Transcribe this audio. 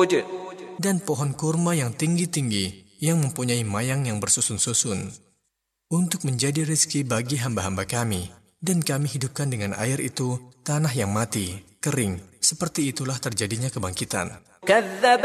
dan pohon kurma yang tinggi-tinggi yang mempunyai mayang yang bersusun-susun, untuk menjadi rezeki bagi hamba-hamba kami. Dan kami hidupkan dengan air itu tanah yang mati, kering. Seperti itulah terjadinya kebangkitan.